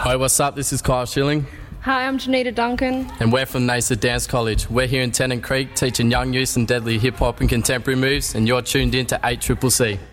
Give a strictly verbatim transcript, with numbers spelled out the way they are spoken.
Hi, what's up? This is Kyle Schilling. Hi, I'm Janita Duncan. And we're from NASA Dance College. We're here in Tennant Creek teaching young youth some deadly hip-hop and contemporary moves, and you're tuned in to eight C C C.